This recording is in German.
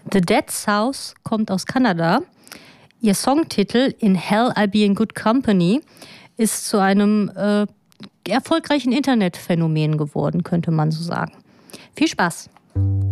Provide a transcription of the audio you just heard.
The Dead South kommt aus Kanada. Ihr Songtitel In Hell I Be in Good Company ist zu einem erfolgreichen Internetphänomen geworden, könnte man so sagen. Viel Spaß!